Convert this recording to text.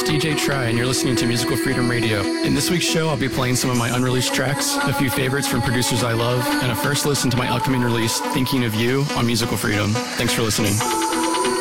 DJ Try, and you're listening to Musical Freedom Radio. In this week's show, I'll be playing some of my unreleased tracks, a few favorites from producers I love, and a first listen to my upcoming release, Thinking of You, on Musical Freedom. Thanks for listening.